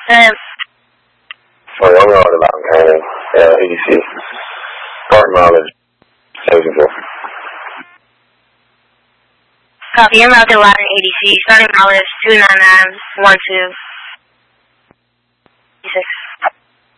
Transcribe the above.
Oh, I'm on the Mountain Canyon, EDC. Park mileage, 74. Copy, you're out to Latin EDC, starting mileage 29912. 6.